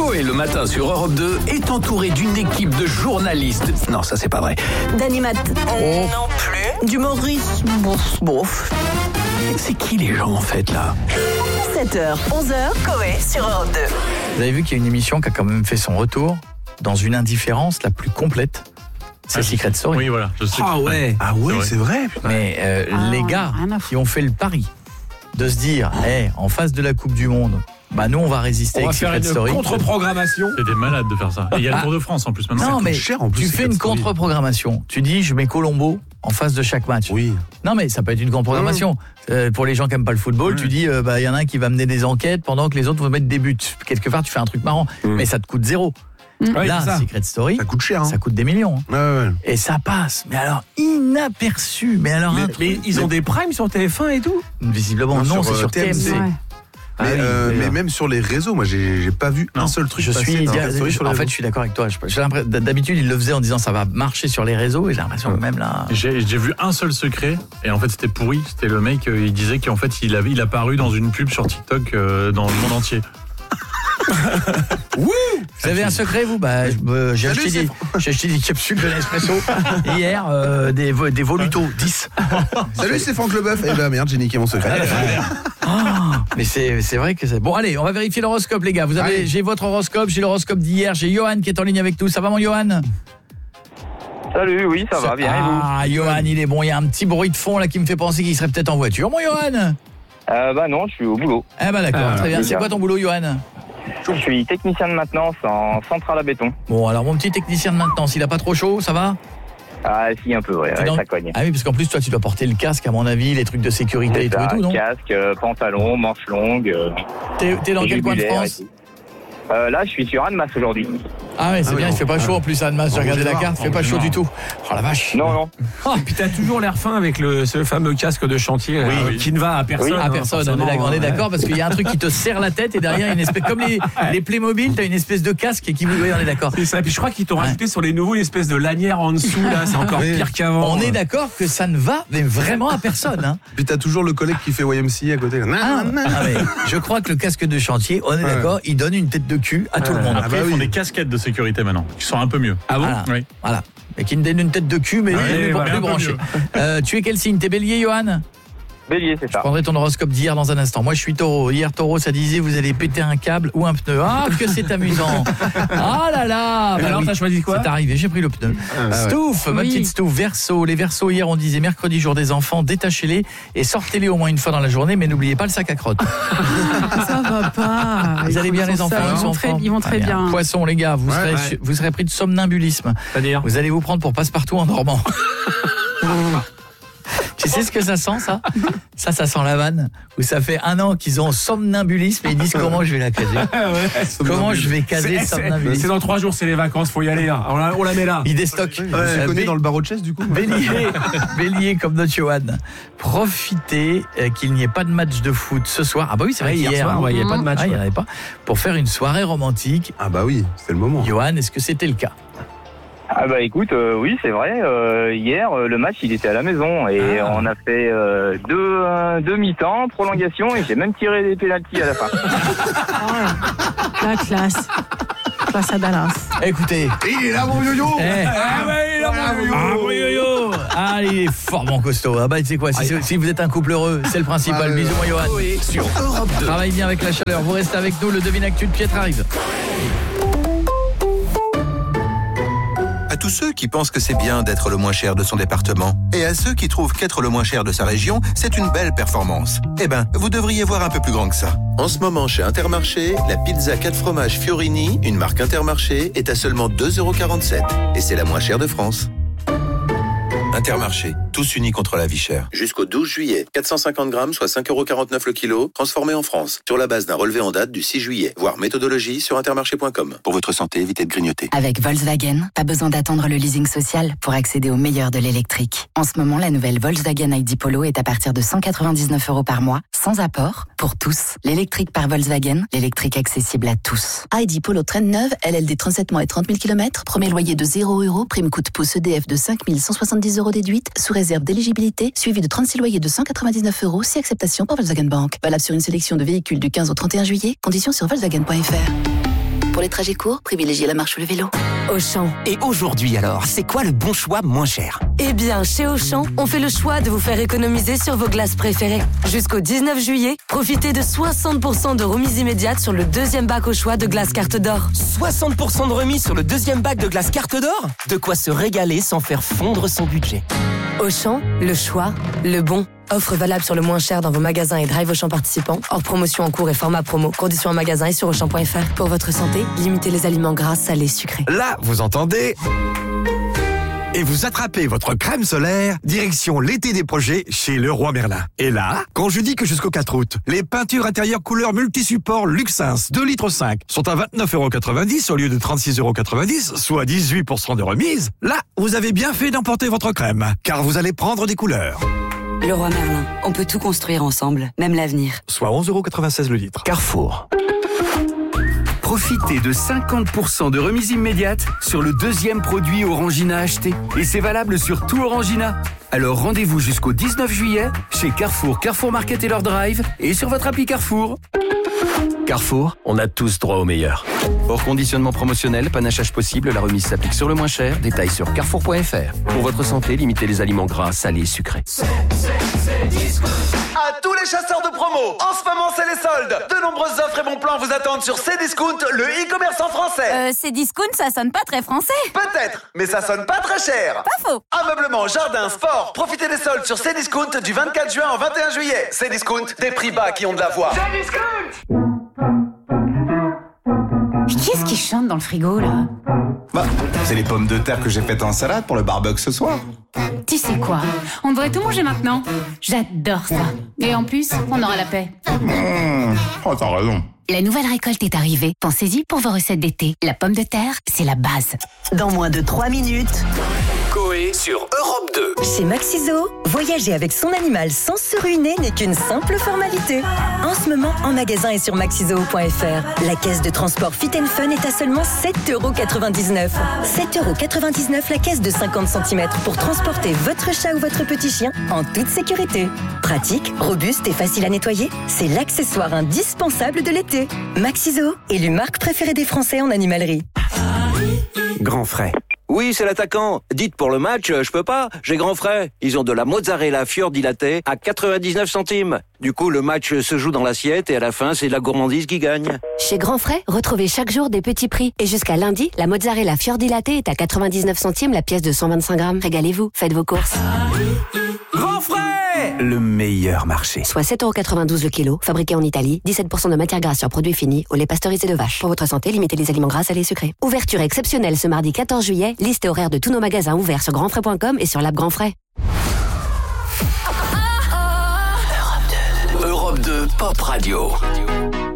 Coé le matin sur Europe 2 est entouré d'une équipe de journalistes. Non, ça c'est pas vrai. D'animateurs. Non plus. D'humoristes. Bof. C'est qui les gens en fait là? 7h, 11h. Coé sur Europe 2. Vous avez vu qu'il y a une émission qui a quand même fait son retour dans une indifférence la plus complète. C'est Secret Story. Oui, voilà. Je sais. Ah ouais, c'est vrai. Mais les gars qui ont fait le pari de se dire, en face de la Coupe du Monde, bah nous on va résister On va avec faire Secret une Story. contre-programmation. C'est des malades de faire ça. Et il y a le Tour de France en plus maintenant. Non, mais cher, en plus, tu Secret fais une Story. contre-programmation. Tu dis, je mets Colombo en face de chaque match. Oui. Non, mais ça peut être une contre-programmation. Pour les gens qui n'aiment pas le football, tu dis, il y en a un qui va mener des enquêtes pendant que les autres vont mettre des buts. Quelque part, tu fais un truc marrant. Mais ça te coûte zéro. Ouais, Là, c'est ça. Secret Story, Ça coûte cher. Hein. ça coûte des millions. Ouais. Et ça passe. Mais alors, inaperçu. Mais alors, Mais ils ont des primes sur TF1 et tout. visiblement, non, c'est sur TMC. Mais même sur les réseaux, moi j'ai pas vu un seul truc Je passer suis, dans Secret Story sur les en fait, réseaux. je suis d'accord avec toi. D'habitude, il le faisait en disant ça va marcher sur les réseaux, et j'ai l'impression que même là. J'ai vu un seul secret, et en fait c'était pourri. C'était le mec, il disait qu'en fait il a paru dans une pub sur TikTok dans le monde entier. Vous avez un secret, vous? J'ai acheté des capsules de Nespresso hier, des Voluto 10. Salut, c'est Franck Leboeuf. Eh ben merde, j'ai niqué mon secret. Mais c'est vrai que c'est... Bon, allez, on va vérifier l'horoscope, les gars. J'ai votre horoscope, j'ai l'horoscope d'hier, j'ai Johan qui est en ligne avec nous. Ça va, mon Johan? Salut, oui, ça va bien, et vous? Ah, Johan, il est bon. Il y a un petit bruit de fond là qui me fait penser qu'il serait peut-être en voiture. Mon Johan? Non, je suis au boulot. Eh ben d'accord, très bien. C'est quoi ton boulot, Johan? Je suis technicien de maintenance en centrale à béton. Bon, alors mon petit technicien de maintenance, il a pas trop chaud, ça va? Ah, si, un peu, ouais, ça cogne. Ah oui, parce qu'en plus, toi, tu dois porter le casque, à mon avis, les trucs de sécurité et tout, non? Casque, pantalon, manches longues. T'es dans quel coin de France? Là, je suis sur Annemasse aujourd'hui. Ah ouais, c'est bien, il fait pas chaud en plus à Annemasse, j'ai regardé la carte, il fait pas chaud du tout. Oh la vache. Non. Et puis t'as toujours l'air fin avec ce fameux casque de chantier qui ne va à personne. À personne, on est d'accord, parce qu'il y a un truc qui te serre la tête et derrière, il y a une espèce, comme les Playmobil, t'as une espèce de casque qui vous, oui, on est d'accord. C'est ça, puis je crois qu'ils t'ont rajouté sur les nouveaux une espèce de lanière en dessous, là, c'est encore pire qu'avant. On est d'accord que ça ne va, mais vraiment à personne. Hein. Puis t'as toujours le collègue qui fait YMCA à côté. Mais je crois que le casque de chantier, on est d'accord, il donne une tête de cul à tout le monde. Après, ils font des casquettes de sécurité maintenant, qui sont un peu mieux. Ah bon? Voilà. Et qui me donne une tête de cul, mais plus branché. Tu es quel signe? T'es Bélier, Johan? Bélier, c'est ça. Je prendrai ton horoscope d'hier dans un instant. Moi, je suis Taureau. Hier, Taureau, ça disait vous allez péter un câble ou un pneu. Ah, que c'est amusant. Ah là là. Alors, t'as choisi quoi? C'est arrivé, j'ai pris le pneu. Stouff, ma petite Stouff. Verseau. Les Verseaux, hier, on disait mercredi, jour des enfants, détachez-les et sortez-les au moins une fois dans la journée, mais n'oubliez pas le sac à crotte. Ça va pas. Vous allez bien, les enfants? Ils vont très bien. Poisson, les gars, vous serez pris de somnambulisme. C'est-à-dire? Vous allez vous prendre pour passe-partout en dormant. Tu sais ce que ça sent, ça? Ça sent la vanne. Où ça fait 1 an qu'ils ont somnambulisme et ils disent comment je vais la caser. Comment je vais caser le somnambulisme. C'est dans 3 jours, c'est les vacances, faut y aller. Hein. On la met là. Ils déstockent. Tu connais dans le barreau de chaise, du coup? Bélier comme notre Johan. Profitez qu'il n'y ait pas de match de foot ce soir. Ah bah oui, c'est vrai, hier soir, il n'y avait pas de match. Il n'y en avait pas. Pour faire une soirée romantique. Ah bah oui, c'est le moment. Johan, est-ce que c'était le cas? Ah bah écoute, oui, c'est vrai. Hier, le match, il était à la maison et on a fait deux mi-temps, prolongation et j'ai même tiré des pénaltys à la fin. La classe. Classe à Dallas. Écoutez. Il est là, mon yo-yo. Il est là, mon yo-yo. Ah, il est fort, mon costaud. Ah bah, tu sais quoi, si vous êtes un couple heureux, c'est le principal. Bisous, mon Johan. Sur Europe 2. Travaille bien avec la chaleur. Vous restez avec nous, le Devine Actu de Pietre arrive. À tous ceux qui pensent que c'est bien d'être le moins cher de son département, et à ceux qui trouvent qu'être le moins cher de sa région, c'est une belle performance. Eh ben, vous devriez voir un peu plus grand que ça. En ce moment, chez Intermarché, la pizza 4 fromages Fiorini, une marque Intermarché, est à seulement 2,47 €. Et c'est la moins chère de France. Intermarché, tous unis contre la vie chère. Jusqu'au 12 juillet, 450 grammes, soit 5,49 € le kilo, transformé en France, sur la base d'un relevé en date du 6 juillet. Voir méthodologie sur intermarché.com. Pour votre santé, évitez de grignoter. Avec Volkswagen, pas besoin d'attendre le leasing social pour accéder au meilleur de l'électrique. En ce moment, la nouvelle Volkswagen ID Polo est à partir de 199 € par mois, sans apport, pour tous. L'électrique par Volkswagen, l'électrique accessible à tous. ID Polo traîne neuve, LLD 37 mois et 30 000 km, premier loyer de 0 €, prime coût pouce EDF de 5 170 € déduite, sous réserve d'éligibilité, suivi de 36 loyers de 199 €, si acceptation par Volkswagen Bank. Valable sur une sélection de véhicules du 15 au 31 juillet, conditions sur Volkswagen.fr. Pour les trajets courts, privilégiez la marche ou le vélo. Auchan. Et aujourd'hui alors, c'est quoi le bon choix moins cher? Eh bien, chez Auchan, on fait le choix de vous faire économiser sur vos glaces préférées. Jusqu'au 19 juillet, profitez de 60% de remise immédiate sur le deuxième bac au choix de glace carte d'or. 60% de remise sur le deuxième bac de glace carte d'or? De quoi se régaler sans faire fondre son budget. Auchan, le choix, le bon. Offre valable sur le moins cher dans vos magasins et drive Auchan participants. Hors promotion en cours et format promo. Conditions en magasin et sur Auchan.fr. Pour votre santé, limitez les aliments gras, salés, sucrés. Là, vous entendez? Et vous attrapez votre crème solaire, direction l'été des projets chez Leroy Merlin. Et là, quand je dis que jusqu'au 4 août, les peintures intérieures couleur multisupport Luxins 2,5 litres sont à 29,90 € au lieu de 36,90 €, soit 18% de remise, là, vous avez bien fait d'emporter votre crème, car vous allez prendre des couleurs. Leroy Merlin, on peut tout construire ensemble, même l'avenir. Soit 11,96 € le litre. Carrefour. Profitez de 50% de remise immédiate sur le deuxième produit Orangina acheté. Et c'est valable sur tout Orangina. Alors rendez-vous jusqu'au 19 juillet chez Carrefour, Carrefour Market et leur drive et sur votre appli Carrefour. Carrefour, on a tous droit au meilleur. Hors conditionnement promotionnel, panachage possible, la remise s'applique sur le moins cher. Détails sur carrefour.fr. Pour votre santé, limitez les aliments gras, salés et sucrés. À tous les chasseurs de promo, en ce moment c'est les soldes. De nombreuses offres et bons plans vous attendent sur Cdiscount, le e-commerce en français. Cdiscount, ça sonne pas très français. Peut-être, mais ça sonne pas très cher. Pas faux. Ameublement, jardin, sport, profitez des soldes sur Cdiscount du 24 juin au 21 juillet. Cdiscount, des prix bas qui ont de la voix. Cdiscount. Qui est-ce qui chante dans le frigo, là? Bah, c'est les pommes de terre que j'ai faites en salade pour le barbecue ce soir. Tu sais quoi? On devrait tout manger maintenant. J'adore ça. Et en plus, on aura la paix. Oh, t'as raison. La nouvelle récolte est arrivée. Pensez-y pour vos recettes d'été. La pomme de terre, c'est la base. Dans moins de 3 minutes... Coé sur Europe 2. Chez Maxiso, voyager avec son animal sans se ruiner n'est qu'une simple formalité. En ce moment, en magasin et sur maxiso.fr, la caisse de transport Fit & Fun est à seulement 7,99 €. 7,99 € la caisse de 50 cm pour transporter votre chat ou votre petit chien en toute sécurité. Pratique, robuste et facile à nettoyer, c'est l'accessoire indispensable de l'été. Maxiso, élu marque préférée des Français en animalerie. Grand frais. Oui, c'est l'attaquant. Dites pour le match, je peux pas. J'ai grand frais. Ils ont de la mozzarella fior dilatée à 99 centimes. Du coup, le match se joue dans l'assiette et à la fin, c'est la gourmandise qui gagne. Chez Grand Frais, retrouvez chaque jour des petits prix. Et jusqu'à lundi, la mozzarella fior dilatée est à 99 centimes la pièce de 125 grammes. Régalez-vous, faites vos courses. Grand frais, le meilleur marché. Soit 7,92 € le kilo, fabriqué en Italie, 17% de matière grasse sur produits finis, au lait pasteurisé de vache. Pour votre santé, limitez les aliments gras, salés et sucrés. Ouverture exceptionnelle ce mardi 14 juillet. Liste et horaire de tous nos magasins ouverts sur grandfrais.com et sur l'app Grand Frais. Europe 2 Pop Radio.